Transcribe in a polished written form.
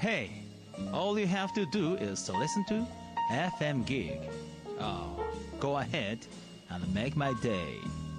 Hey, all you have to do is to listen to FM Gig. Oh, go ahead and make my day.